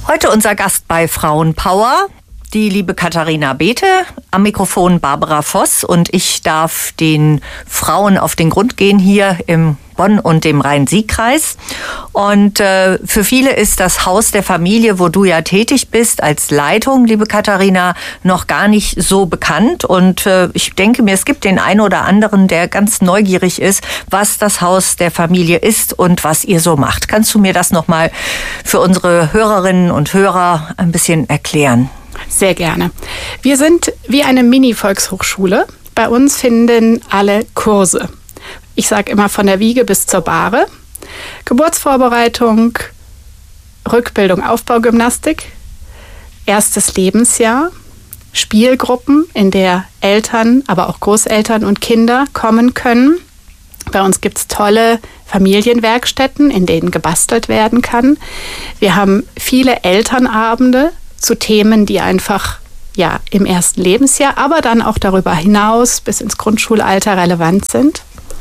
Heute unser Gast bei Frauenpower, die liebe Katharina Bethe, am Mikrofon Barbara Voss, und ich darf den Frauen auf den Grund gehen hier im Bonn und dem Rhein-Sieg-Kreis. Und für viele ist das Haus der Familie, wo du ja tätig bist, als Leitung, liebe Katharina, noch gar nicht so bekannt. Und ich denke mir, es gibt den einen oder anderen, der ganz neugierig ist, was das Haus der Familie ist und was ihr so macht. Kannst du mir das nochmal für unsere Hörerinnen und Hörer ein bisschen erklären? Sehr gerne. Wir sind wie eine Mini-Volkshochschule. Bei uns finden alle Kurse. Ich sage immer von der Wiege bis zur Bahre. Geburtsvorbereitung, Rückbildung, Aufbaugymnastik, erstes Lebensjahr, Spielgruppen, in der Eltern, aber auch Großeltern und Kinder kommen können. Bei uns gibt es tolle Familienwerkstätten, in denen gebastelt werden kann. Wir haben viele Elternabende zu Themen, die einfach im ersten Lebensjahr, aber dann auch darüber hinaus bis ins Grundschulalter relevant sind.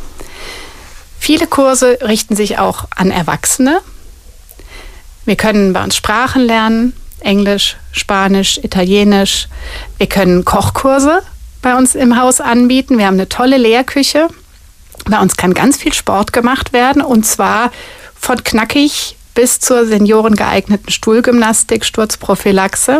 Viele Kurse richten sich auch an Erwachsene. Wir können bei uns Sprachen lernen, Englisch, Spanisch, Italienisch. Wir können Kochkurse bei uns im Haus anbieten. Wir haben eine tolle Lehrküche. Bei uns kann ganz viel Sport gemacht werden, und zwar von knackig bis zur seniorengeeigneten Stuhlgymnastik, Sturzprophylaxe.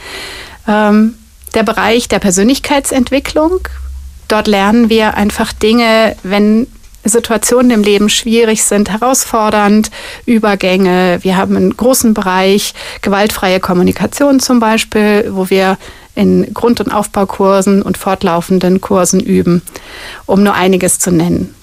Der Bereich der Persönlichkeitsentwicklung. Dort lernen wir einfach Dinge, wenn Situationen im Leben schwierig sind, herausfordernd, Übergänge. Wir haben einen großen Bereich gewaltfreie Kommunikation zum Beispiel, wo wir in Grund- und Aufbaukursen und fortlaufenden Kursen üben, um nur einiges zu nennen.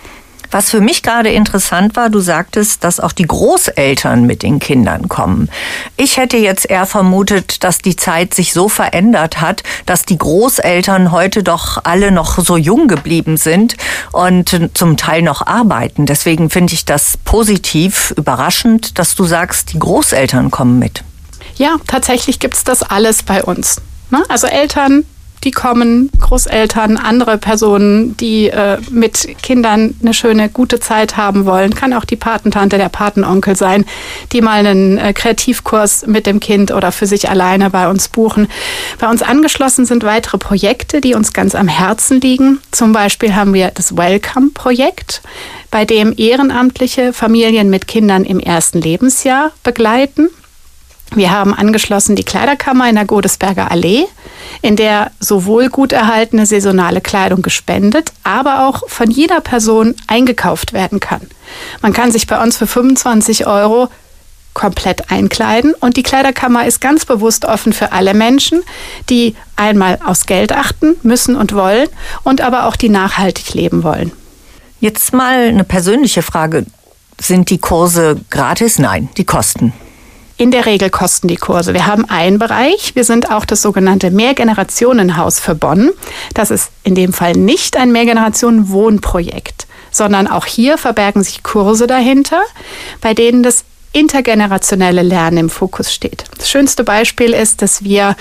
Was für mich gerade interessant war, du sagtest, dass auch die Großeltern mit den Kindern kommen. Ich hätte jetzt eher vermutet, dass die Zeit sich so verändert hat, dass die Großeltern heute doch alle noch so jung geblieben sind und zum Teil noch arbeiten. Deswegen finde ich das positiv überraschend, dass du sagst, die Großeltern kommen mit. Ja, tatsächlich gibt es das alles bei uns. Also Eltern, die kommen, Großeltern, andere Personen, die mit Kindern eine schöne, gute Zeit haben wollen. Kann auch die Patentante, der Patenonkel sein, die mal einen Kreativkurs mit dem Kind oder für sich alleine bei uns buchen. Bei uns angeschlossen sind weitere Projekte, die uns ganz am Herzen liegen. Zum Beispiel haben wir das Welcome-Projekt, bei dem ehrenamtliche Familien mit Kindern im ersten Lebensjahr begleiten. Wir haben angeschlossen die Kleiderkammer in der Godesberger Allee, in der sowohl gut erhaltene saisonale Kleidung gespendet, aber auch von jeder Person eingekauft werden kann. Man kann sich bei uns für 25 € komplett einkleiden, und die Kleiderkammer ist ganz bewusst offen für alle Menschen, die einmal aufs Geld achten müssen und wollen und aber auch die nachhaltig leben wollen. Jetzt mal eine persönliche Frage. Sind die Kurse gratis? Nein, die kosten. In der Regel kosten die Kurse. Wir haben einen Bereich. Wir sind auch das sogenannte Mehrgenerationenhaus für Bonn. Das ist in dem Fall nicht ein Mehrgenerationen-Wohnprojekt, sondern auch hier verbergen sich Kurse dahinter, bei denen das intergenerationelle Lernen im Fokus steht. Das schönste Beispiel ist, dass wir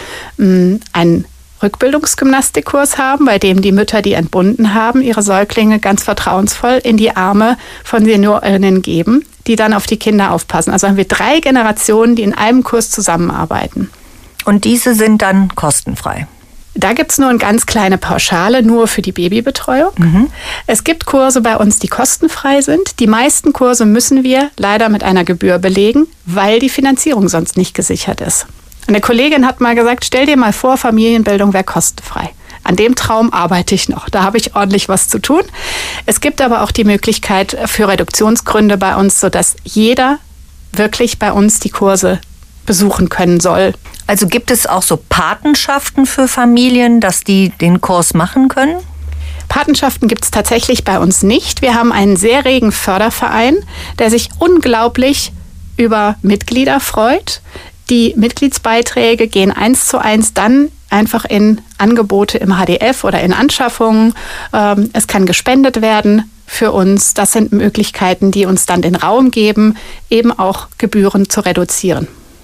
einen Rückbildungsgymnastikkurs haben, bei dem die Mütter, die entbunden haben, ihre Säuglinge ganz vertrauensvoll in die Arme von Seniorinnen geben, die dann auf die Kinder aufpassen. Also haben wir 3 Generationen, die in einem Kurs zusammenarbeiten. Und diese sind dann kostenfrei? Da gibt es nur eine ganz kleine Pauschale, nur für die Babybetreuung. Es gibt Kurse bei uns, die kostenfrei sind. Die meisten Kurse müssen wir leider mit einer Gebühr belegen, weil die Finanzierung sonst nicht gesichert ist. Eine Kollegin hat mal gesagt, stell dir mal vor, Familienbildung wäre kostenfrei. An dem Traum arbeite ich noch. Da habe ich ordentlich was zu tun. Es gibt aber auch die Möglichkeit für Reduktionsgründe bei uns, sodass jeder wirklich bei uns die Kurse besuchen können soll. Also gibt es auch so Patenschaften für Familien, dass die den Kurs machen können? Patenschaften gibt es tatsächlich bei uns nicht. Wir haben einen sehr regen Förderverein, der sich unglaublich über Mitglieder freut. Die Mitgliedsbeiträge gehen 1:1 dann einfach in Angebote im HDF oder in Anschaffungen. Es kann gespendet werden für uns. Das sind Möglichkeiten, die uns dann den Raum geben, eben auch Gebühren zu reduzieren.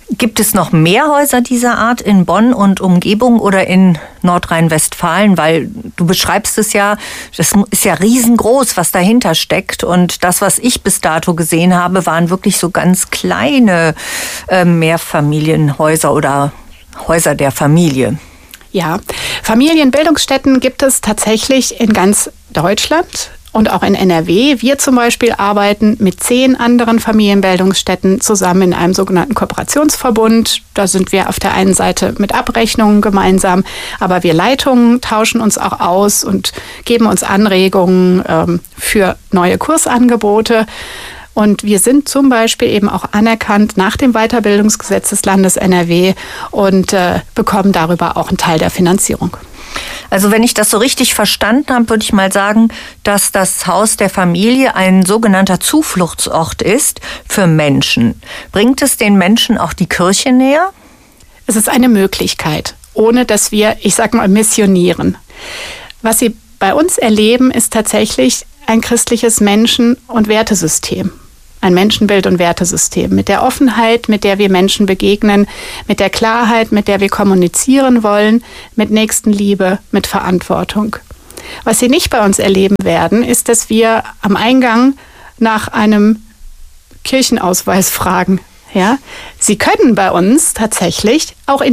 Gibt es noch mehr Häuser dieser Art in Bonn und Umgebung oder in Nordrhein-Westfalen? Weil du beschreibst es ja, das ist ja riesengroß, was dahinter steckt. Und das, was ich bis dato gesehen habe, waren wirklich so ganz kleine Mehrfamilienhäuser oder Häuser der Familie. Ja, Familienbildungsstätten gibt es tatsächlich in ganz Deutschland. Und auch in NRW. Wir zum Beispiel arbeiten mit 10 anderen Familienbildungsstätten zusammen in einem sogenannten Kooperationsverbund. Da sind wir auf der einen Seite mit Abrechnungen gemeinsam, aber wir Leitungen tauschen uns auch aus und geben uns Anregungen für neue Kursangebote. Und wir sind zum Beispiel eben auch anerkannt nach dem Weiterbildungsgesetz des Landes NRW und bekommen darüber auch einen Teil der Finanzierung. Also wenn ich das so richtig verstanden habe, würde ich mal sagen, dass das Haus der Familie ein sogenannter Zufluchtsort ist für Menschen. Bringt es den Menschen auch die Kirche näher? Es ist eine Möglichkeit, ohne dass wir, ich sag mal, missionieren. Was Sie bei uns erleben, ist tatsächlich ein christliches Menschen- und Wertesystem. Ein Menschenbild- und Wertesystem. Mit der Offenheit, mit der wir Menschen begegnen, mit der Klarheit, mit der wir kommunizieren wollen, mit Nächstenliebe, mit Verantwortung. Was Sie nicht bei uns erleben werden, ist, dass wir am Eingang nach einem Kirchenausweis fragen. Ja? Sie können bei uns tatsächlich auch in